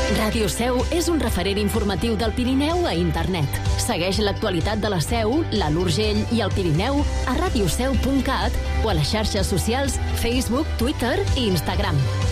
Ràdio Seu és un referent informatiu del Pirineu a internet. Segueix l'actualitat de la Seu, l'Alt Urgell i el Pirineu a radioseu.cat o a les xarxes socials Facebook, Twitter i Instagram.